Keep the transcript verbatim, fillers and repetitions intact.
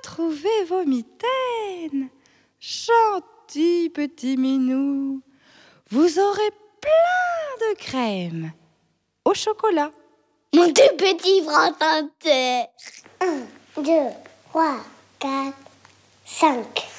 retrouver vos mitaines. Gentil petit minou, vous aurez plein de crème au chocolat. Mon tout petit bras. Un, deux, trois, quatre, cinq.